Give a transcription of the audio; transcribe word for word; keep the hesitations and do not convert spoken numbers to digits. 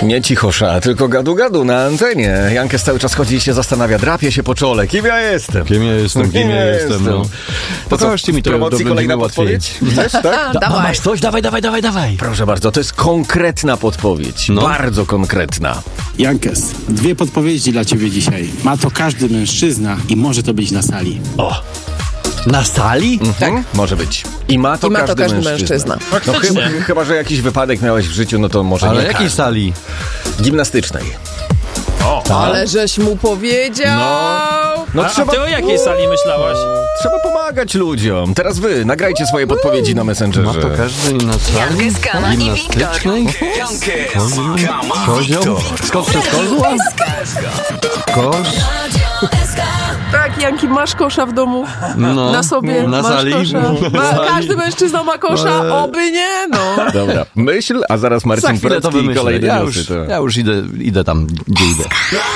Nie cichosza, tylko gadu-gadu na antenie. Jankes cały czas chodzi i się zastanawia, drapie się po czole. Kim ja jestem? Kim ja jestem, kim ja jestem, no. Pokażcie mi to, promocji kolejna podpowiedź? Chcesz, tak? Da, masz coś? Dawaj, dawaj, dawaj, dawaj. Proszę bardzo, to jest konkretna podpowiedź. No. Bardzo konkretna. Jankes, dwie podpowiedzi dla ciebie dzisiaj. Ma to każdy mężczyzna i może to być na sali. O! Na sali? Mhm, tak. Może być. I ma to, I ma każdy, to każdy mężczyzna. mężczyzna. No chyba, chyba, że jakiś wypadek miałeś w życiu, no to może Ale nie jakiej każdy. sali? Gimnastycznej. O, ale żeś mu powiedział! No, no a, trzeba... a ty o jakiej sali myślałaś? Trzeba pomagać ludziom. Teraz wy, nagrajcie swoje podpowiedzi na Messengerze. Ma to każdy na sali? Jankes, Kama i Gimnastycznej? Jankes, Kozioł? Skok przez kozła? Kosz? Tak, Janki, masz kosza w domu? No, Na sobie na masz sali. kosza? Na Ma, sali. każdy mężczyzna ma kosza, Ale- oby nie, no. Dobra, myśl, a zaraz Za Marcin chwilę to Procki i wymyślę. kolejne Ja newsy. już, To... ja już idę, idę tam, gdzie idę.